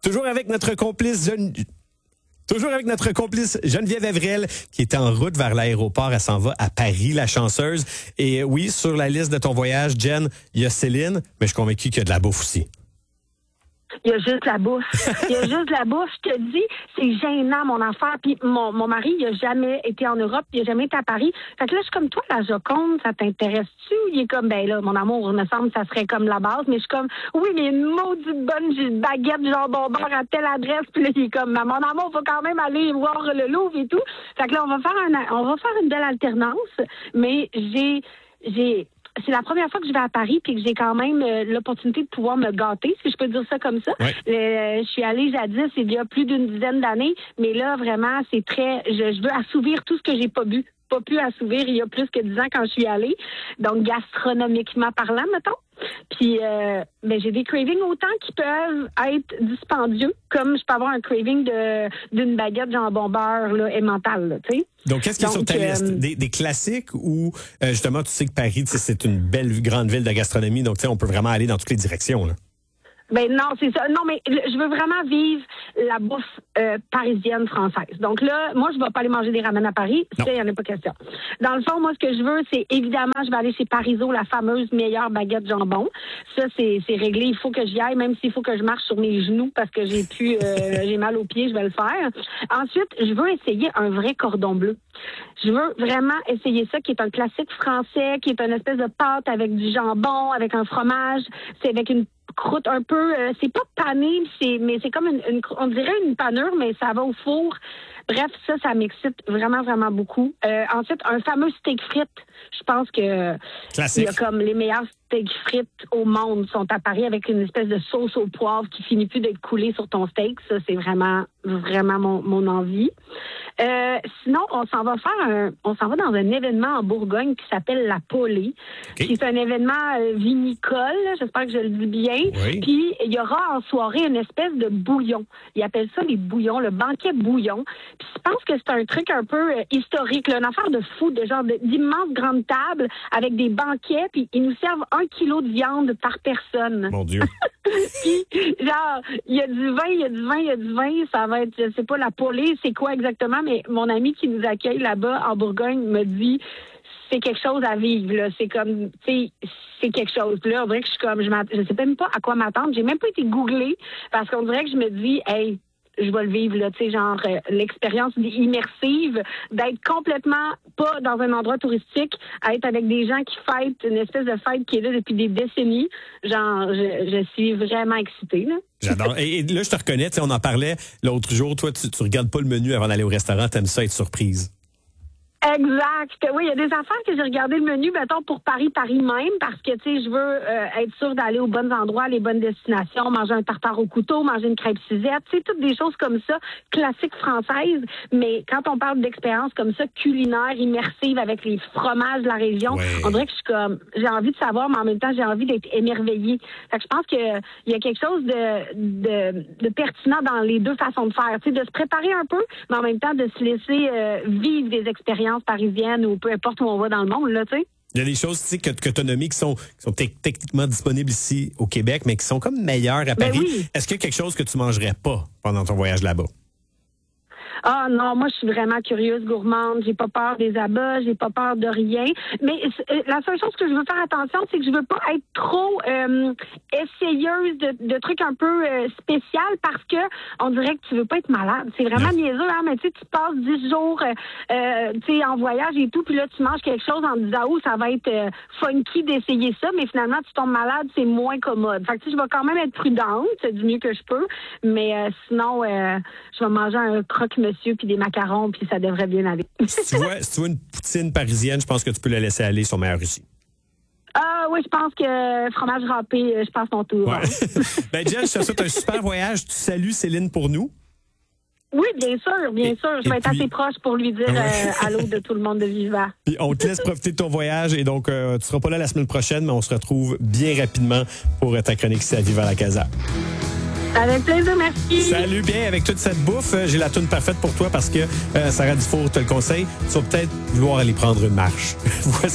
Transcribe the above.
Toujours avec notre complice Geneviève Evrel, qui est en route vers l'aéroport. Elle s'en va à Paris, la chanceuse. Et oui, sur la liste de ton voyage, Jen, il y a Céline, mais je suis convaincu qu'il y a de la bouffe aussi. Il y a juste la bouffe. Je te dis, c'est gênant, mon affaire. Puis mon mari, il a jamais été en Europe, il a jamais été à Paris. Fait que là, je suis comme toi, la Joconde, ça t'intéresse-tu? Il est comme, ben là, mon amour, il me semble que ça serait comme la base. Mais je suis comme, oui, mais une maudite bonne baguette jambon beurre à telle adresse. Puis là, il est comme, mon amour, faut quand même aller voir le Louvre et tout. Fait que là, on va faire une belle alternance. Mais c'est la première fois que je vais à Paris puis que j'ai quand même l'opportunité de pouvoir me gâter, si je peux dire ça comme ça. Ouais. Je suis allée jadis il y a plus d'une dizaine d'années, mais là, vraiment, c'est très... Je veux assouvir tout ce que j'ai pas pu assouvir il y a plus que 10 ans quand je suis allée. Donc, gastronomiquement parlant, mettons. Puis, j'ai des cravings autant qui peuvent être dispendieux, comme je peux avoir un craving d'une baguette jambon beurre là, emmental, tu sais. Donc, qu'est-ce qui est sur ta liste? Des classiques ou, justement, tu sais que Paris, c'est une belle grande ville de gastronomie, donc, tu sais, on peut vraiment aller dans toutes les directions, là. Ben non, c'est ça. Non, mais je veux vraiment vivre la bouffe parisienne française. Donc là, moi, je vais pas aller manger des ramen à Paris. Ça, il n'y en a pas question. Dans le fond, moi, ce que je veux, c'est évidemment, je vais aller chez Parizeau, la fameuse meilleure baguette jambon. Ça, c'est réglé. Il faut que j'y aille, même s'il faut que je marche sur mes genoux parce que j'ai mal aux pieds, je vais le faire. Ensuite, je veux essayer un vrai cordon bleu. Je veux vraiment essayer ça, qui est un classique français, qui est une espèce de pâte avec du jambon, avec un fromage. C'est avec une croûte un peu, c'est pas pané, mais c'est comme on dirait une panure, mais ça va au four. Bref, ça m'excite vraiment, vraiment beaucoup. Ensuite, un fameux steak frites. Je pense que classique. Il y a comme les meilleurs steaks frites au monde sont à Paris avec une espèce de sauce au poivre qui finit plus d'être coulée sur ton steak. Ça, c'est vraiment, vraiment mon envie. Sinon, on s'en va dans un événement en Bourgogne qui s'appelle la Polée. Okay. C'est un événement vinicole, j'espère que je le dis bien. Oui. Puis, il y aura en soirée une espèce de bouillon. Ils appellent ça les bouillons, le banquet bouillon. Puis, je pense que c'est un truc un peu historique, là, une affaire de fou, de genre d'immenses grandes tables avec des banquets, puis ils nous servent 1 kilo de viande par personne. Mon Dieu. Puis, genre, il y a du vin, ça va être, je sais pas, la Polée, c'est quoi exactement, mais mon ami qui nous accueille là-bas en Bourgogne me dit, c'est quelque chose à vivre, là. C'est comme, tu sais, c'est quelque chose. Là, on dirait que je suis comme, je sais même pas à quoi m'attendre. J'ai même pas été googlée parce qu'on dirait que je me dis, hey, je vais le vivre, là, tu sais, genre, l'expérience immersive, d'être complètement pas dans un endroit touristique, à être avec des gens qui fêtent une espèce de fête qui est là depuis des décennies. Genre, je suis vraiment excitée, là. J'adore. Et là, je te reconnais, tu sais, on en parlait l'autre jour. Toi, tu regardes pas le menu avant d'aller au restaurant. T'aimes ça être surprise. Exact. Oui, il y a des affaires que j'ai regardé le menu, mettons, pour Paris même, parce que, tu sais, je veux être sûre d'aller aux bons endroits, les bonnes destinations, manger un tartare au couteau, manger une crêpe Suzette, tu sais, toutes des choses comme ça, classiques françaises. Mais quand on parle d'expériences comme ça, culinaires, immersives, avec les fromages de la région, on dirait que je suis comme, j'ai envie de savoir, mais en même temps, j'ai envie d'être émerveillée. Fait que je pense qu'il y a quelque chose de pertinent dans les deux façons de faire, tu sais, de se préparer un peu, mais en même temps, de se laisser vivre des expériences parisiennes ou peu importe où on va dans le monde, là, tu sais. Il y a des choses, tu sais, que tu as nommées qui sont techniquement disponibles ici au Québec, mais qui sont comme meilleures à Paris. Oui. Est-ce qu'il y a quelque chose que tu mangerais pas pendant ton voyage là-bas? Ah non, moi je suis vraiment curieuse, gourmande, j'ai pas peur des abats, j'ai pas peur de rien. Mais la seule chose que je veux faire attention, c'est que je veux pas être trop essayeuse de trucs un peu spécial parce que on dirait que tu veux pas être malade. C'est vraiment niaiseux, hein, mais tu sais, tu passes 10 jours tu sais, en voyage et tout, puis là tu manges quelque chose en te disant ça va être funky d'essayer ça, mais finalement tu tombes malade, c'est moins commode. Fait que tu sais, je vais quand même être prudente, c'est du mieux que je peux, mais sinon je vais manger un croque-monsieur puis des macarons, puis ça devrait bien aller. Si tu vois une poutine parisienne, je pense que tu peux la laisser aller, son meilleur ici. Ah oui, je pense que fromage râpé, je passe mon tour. Ouais. Ben Jen, je te souhaite un super voyage. Tu salues Céline pour nous. Oui, bien sûr, bien sûr. Je vais être assez proche pour lui dire allô de tout le monde de Viva. Puis on te laisse profiter de ton voyage et donc tu seras pas là la semaine prochaine, mais on se retrouve bien rapidement pour ta chronique ici à Viva la Casa. Avec plaisir, merci. Salut, bien, avec toute cette bouffe, j'ai la toune parfaite pour toi parce que Sarah Dufour te le conseille. Tu vas peut-être vouloir aller prendre une marche. Voici